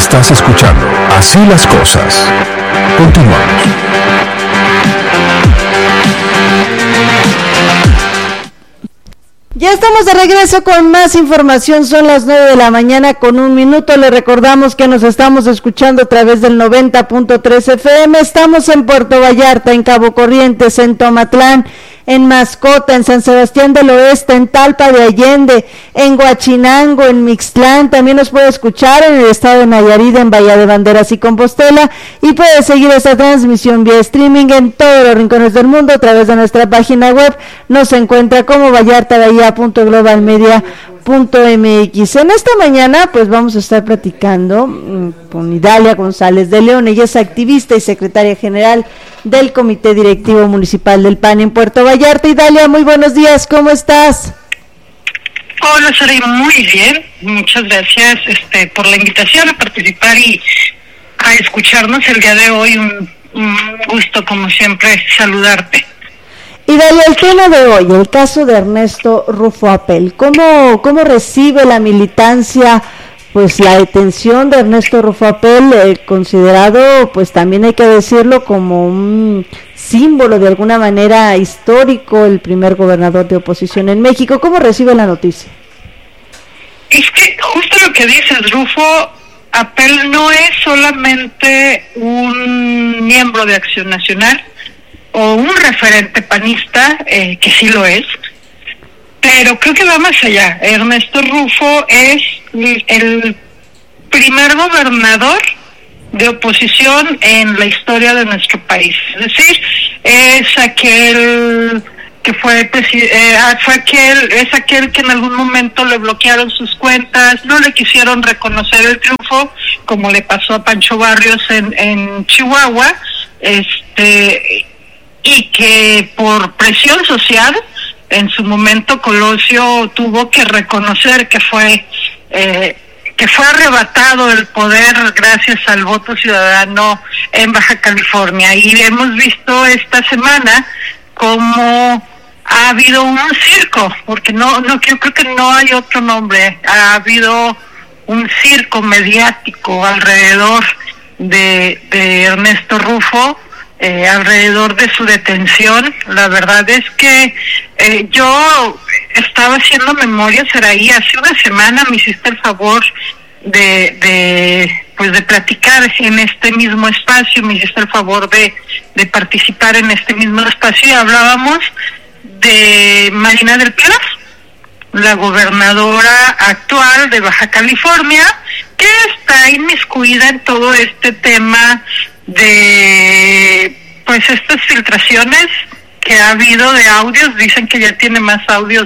Estás escuchando Así las Cosas. Continuamos. Ya estamos de regreso con más información, son las 9 de la mañana con 1 minuto, le recordamos que nos estamos escuchando a través del 90.3 FM, estamos en Puerto Vallarta, en Cabo Corrientes, en Tomatlán, en Mascota, en San Sebastián del Oeste, en Talpa de Allende, en Huachinango, en Mixtlán, también nos puede escuchar en el estado de Nayarit, en Bahía de Banderas y Compostela, y puede seguir esta transmisión vía streaming en todos los rincones del mundo a través de nuestra página web, nos encuentra como vallartabahía.globalmedia.mx. En esta mañana pues vamos a estar platicando con Idalia González de León, ella es activista y secretaria general del Comité Directivo Municipal del PAN en Puerto Vallarta. Idalia, muy buenos días, ¿cómo estás? Hola, Sara, muy bien, muchas gracias por la invitación a participar y a escucharnos el día de hoy, un gusto como siempre saludarte. Idalia, el tema de hoy, el caso de Ernesto Rufo Apel, ¿cómo recibe la militancia pues la detención de Ernesto Rufo Apel, considerado, pues también hay que decirlo, como un símbolo de alguna manera histórico, el primer gobernador de oposición en México? ¿Cómo recibe la noticia? Es que justo lo que dices, Rufo Apel no es solamente un miembro de Acción Nacional o un referente panista, que sí lo es, pero creo que va más allá. Ernesto Rufo es el primer gobernador de oposición en la historia de nuestro país. Es decir, es aquel que es aquel que en algún momento le bloquearon sus cuentas, no le quisieron reconocer el triunfo, como le pasó a Pancho Barrios en Chihuahua, y que por presión social, en su momento Colosio tuvo que reconocer que fue arrebatado el poder gracias al voto ciudadano en Baja California. Y hemos visto esta semana cómo ha habido un circo, porque yo creo que no hay otro nombre, ha habido un circo mediático alrededor de Ernesto Rufo, alrededor de su detención. La verdad es que yo estaba haciendo memoria, Saraí, hace una semana me hiciste el favor de platicar en este mismo espacio, me hiciste el favor de participar en este mismo espacio y hablábamos de Marina del Pilar, la gobernadora actual de Baja California, que está inmiscuida en todo este tema de estas filtraciones que ha habido de audios. Dicen que ya tiene más audios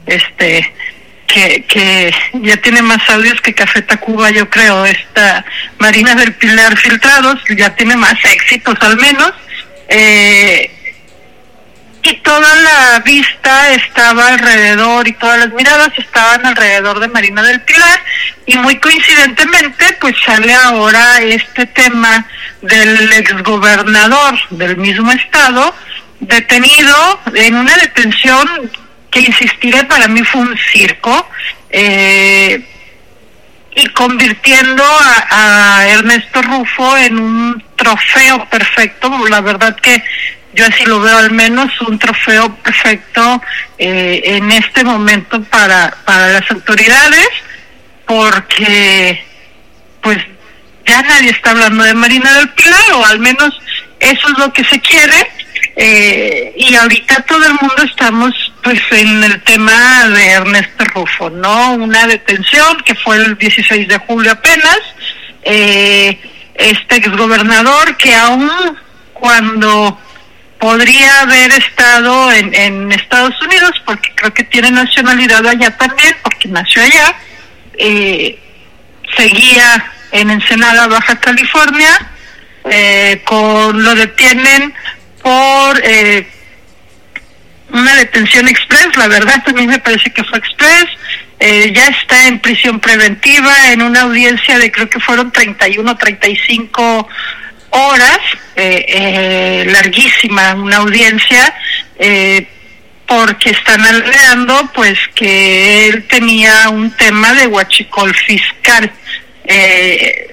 que ya tiene más audios que Café Tacuba, yo creo, esta Marina del Pilar filtrados, ya tiene más éxitos al menos, y toda la vista estaba alrededor y todas las miradas estaban alrededor de Marina del Pilar, y muy coincidentemente pues sale ahora este tema del exgobernador del mismo estado detenido en una detención que, insistiré, para mí fue un circo, y convirtiendo a Ernesto Rufo en un trofeo perfecto. La verdad que yo así lo veo, al menos un trofeo perfecto en este momento para las autoridades, porque pues ya nadie está hablando de Marina del Pilar, o al menos eso es lo que se quiere, y ahorita todo el mundo estamos pues en el tema de Ernesto Rufo, ¿no? Una detención que fue el 16 de julio apenas, este exgobernador que aún cuando podría haber estado en Estados Unidos, porque creo que tiene nacionalidad allá también, porque nació allá, seguía en Ensenada, Baja California, lo detienen por una detención express. La verdad también me parece que fue express. Ya está en prisión preventiva en una audiencia de, creo que fueron 31, 35 horas, larguísima una audiencia, porque están alegando pues que él tenía un tema de huachicol fiscal.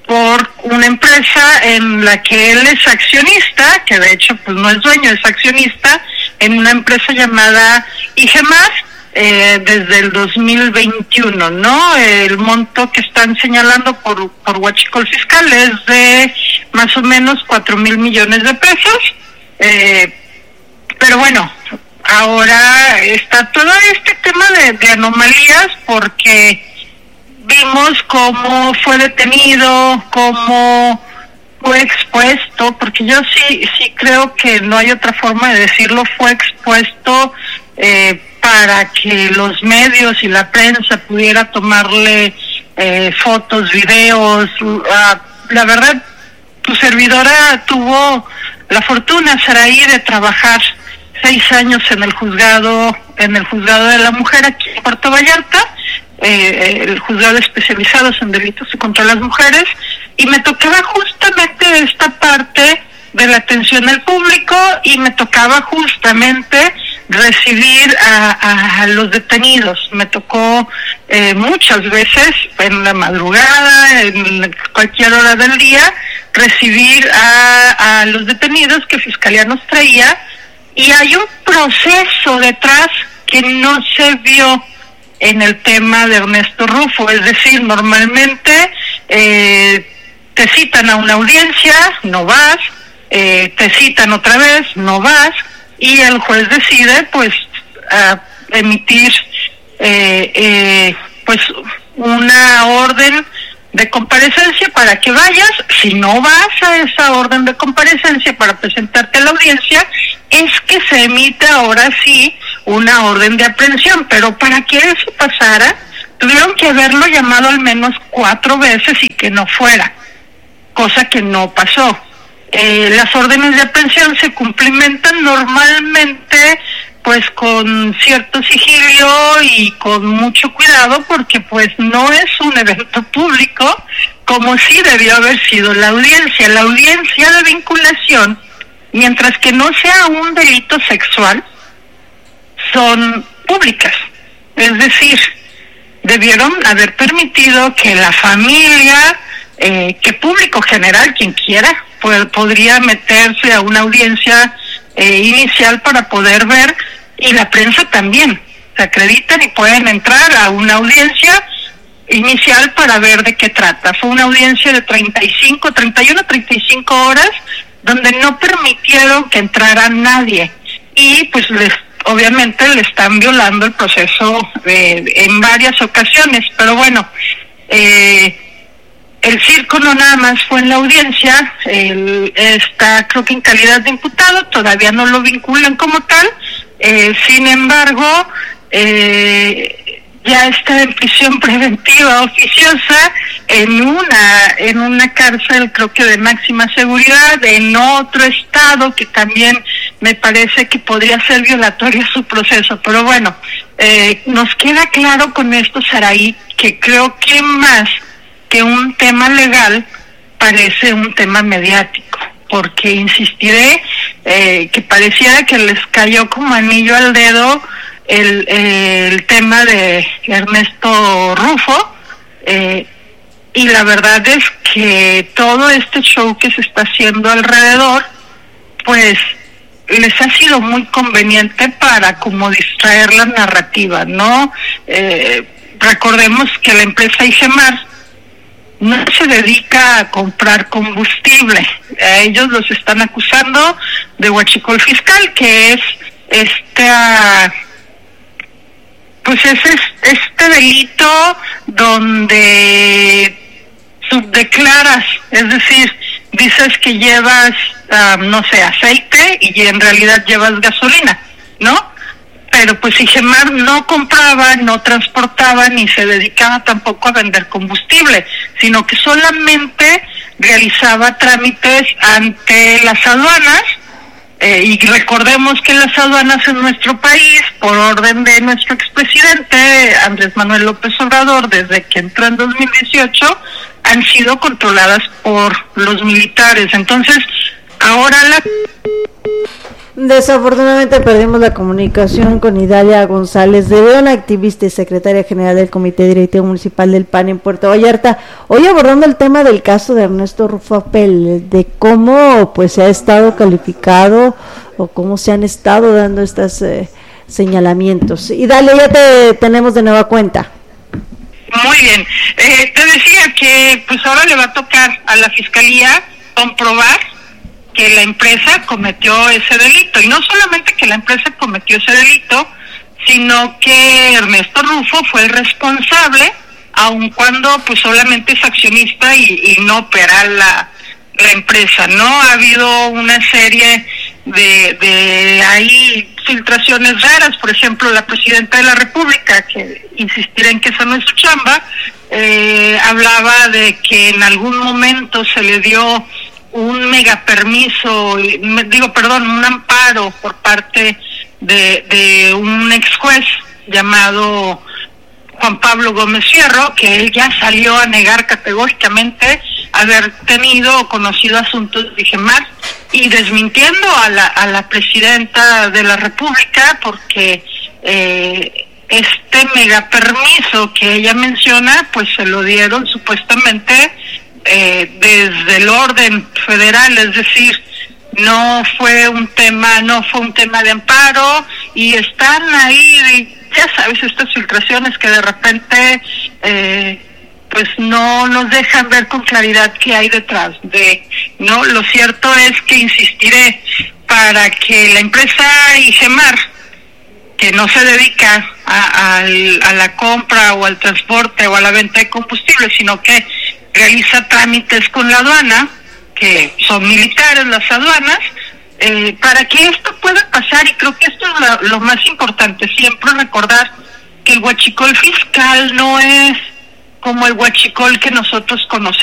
por una empresa en la que él es accionista, que de hecho pues no es dueño, es accionista, en una empresa llamada Igemar, desde el 2021, ¿no? El monto que están señalando por Huachicol Fiscal es de más o menos 4,000 millones de pesos, pero bueno, ahora está todo este tema de anomalías, porque vimos cómo fue detenido, cómo fue expuesto, porque yo sí creo que no hay otra forma de decirlo, fue expuesto para que los medios y la prensa pudiera tomarle fotos, videos. La verdad, tu servidora tuvo la fortuna, Saraí, de trabajar 6 años en el juzgado de la mujer aquí en Puerto Vallarta, el juzgado especializados en delitos contra las mujeres, y me tocaba justamente esta parte de la atención al público, y me tocaba justamente recibir a los detenidos. Me tocó muchas veces en la madrugada, en cualquier hora del día, recibir a los detenidos que Fiscalía nos traía, y hay un proceso detrás que no se vio en el tema de Ernesto Rufo. Es decir, normalmente te citan a una audiencia, no vas, te citan otra vez, no vas, y el juez decide pues emitir pues una orden de comparecencia para que vayas. Si no vas a esa orden de comparecencia para presentarte a la audiencia, es que se emite ahora sí una orden de aprehensión. Pero para que eso pasara, tuvieron que haberlo llamado al menos 4 veces y que no fuera, cosa que no pasó. Las órdenes de aprehensión se cumplimentan normalmente pues con cierto sigilio y con mucho cuidado, porque pues no es un evento público como sí debió haber sido la audiencia. La audiencia de vinculación, mientras que no sea un delito sexual, son públicas. Es decir, debieron haber permitido que la familia, que público general, quien quiera, podría meterse a una audiencia inicial para poder ver, y la prensa también se acreditan y pueden entrar a una audiencia inicial para ver de qué trata. Fue una audiencia de 35 horas donde no permitieron que entrara nadie, y pues obviamente le están violando el proceso en varias ocasiones. Pero bueno, el circo no nada más fue en la audiencia. Está, creo que en calidad de imputado, todavía no lo vinculan como tal. Sin embargo, ya está en prisión preventiva oficiosa en una cárcel, creo que de máxima seguridad, en otro estado que también me parece que podría ser violatorio su proceso. Pero bueno, nos queda claro con esto, Saraí, que creo que más que un tema legal parece un tema mediático, porque insistiré que pareciera que les cayó como anillo al dedo el tema de Ernesto Rufo, y la verdad es que todo este show que se está haciendo alrededor pues les ha sido muy conveniente para como distraer la narrativa, ¿no? Recordemos que la empresa Igemar no se dedica a comprar combustible. A ellos los están acusando de huachicol fiscal, que es este delito donde subdeclaras, es decir, dices que llevas, no sé, aceite y en realidad llevas gasolina, ¿no? Pero pues Igemar no compraba, no transportaba, ni se dedicaba tampoco a vender combustible, sino que solamente realizaba trámites ante las aduanas, y recordemos que las aduanas en nuestro país, por orden de nuestro expresidente Andrés Manuel López Obrador, desde que entró en 2018, han sido controladas por los militares. Entonces, ahora Desafortunadamente perdimos la comunicación con Idalia González de León, activista y secretaria general del Comité Directivo Municipal del PAN en Puerto Vallarta. Hoy abordando el tema del caso de Ernesto Rufo Appel, de cómo pues se ha estado calificado o cómo se han estado dando estos señalamientos. Idalia, ya te tenemos de nueva cuenta. Muy bien. Te decía que pues ahora le va a tocar a la Fiscalía comprobar que la empresa cometió ese delito, y no solamente que la empresa cometió ese delito, sino que Ernesto Rufo fue el responsable, aun cuando pues solamente es accionista y no opera la empresa, ¿no? Ha habido una serie de ahí filtraciones raras, por ejemplo, la presidenta de la República, que insistiré en que esa no es su chamba, hablaba de que en algún momento se le dio un un amparo por parte de un ex juez llamado Juan Pablo Gómez Fierro, que él ya salió a negar categóricamente haber tenido o conocido asuntos de Gemar, y desmintiendo a la presidenta de la República, porque este megapermiso que ella menciona, pues se lo dieron supuestamente desde el orden federal, es decir, no fue un tema de amparo, y están ahí, ya sabes, estas filtraciones que de repente pues no nos dejan ver con claridad qué hay detrás de, ¿no? Lo cierto es que insistiré, para que la empresa Igemar, que no se dedica a la compra o al transporte o a la venta de combustible, sino que realiza trámites con la aduana, que son militares las aduanas, para que esto pueda pasar, y creo que esto es lo más importante, siempre recordar que el huachicol fiscal no es como el huachicol que nosotros conocemos